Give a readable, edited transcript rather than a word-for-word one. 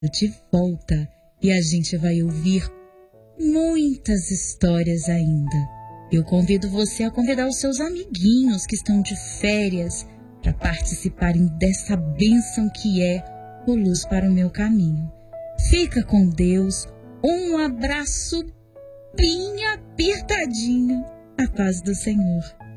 de volta e a gente vai ouvir muitas histórias ainda. Eu convido você a convidar os seus amiguinhos que estão de férias para participarem dessa bênção que é o Luz para o Meu Caminho. Fica com Deus, um abraço bem apertadinho, a paz do Senhor.